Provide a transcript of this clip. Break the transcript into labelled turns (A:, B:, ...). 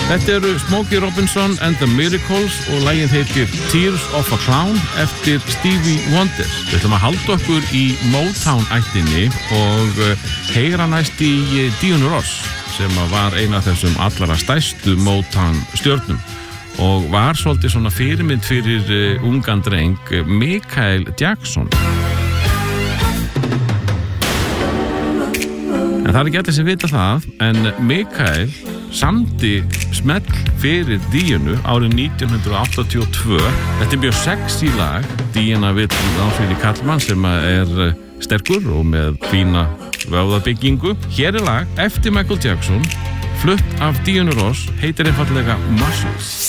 A: Þetta eru Smokey Robinson and the Miracles og lagið heitir Tears of a Clown eftir Stevie Wonder. Við ætlum að halda okkur í Motown-ættinni og heyra næst í Dionu Ross sem var eina af þessum allra stærstu Motown-stjörnum og var svolítið svona fyrirmynd fyrir ungan dreng Michael Jackson. En það ekki allir sem vita það, en Michael samdi smell fyrir Dionu árið 1982. Þetta er mjög sexy lag. Diana vill á fyrir kallmann sem er sterkur og með fína vöðvabyggingu. Hér er lag eftir Michael Jackson, flutt af Dionu Ross, heitir einfaldlega Muscles.